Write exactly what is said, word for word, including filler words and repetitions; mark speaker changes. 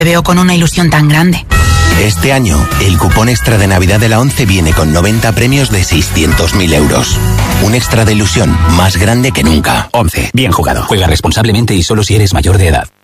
Speaker 1: Te veo con una ilusión tan grande.
Speaker 2: Este año, el cupón extra de Navidad de la ONCE viene con noventa premios de seiscientos mil euros. Un extra de ilusión más grande que nunca.
Speaker 3: ONCE, bien jugado. Juega responsablemente y solo si eres mayor de edad.